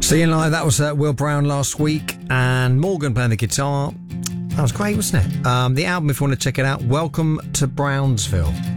Seeing Live, that was Will Brown last week, and Morgan playing the guitar. That was great, wasn't it? The album, if you want to check it out, Welcome to Brownsville.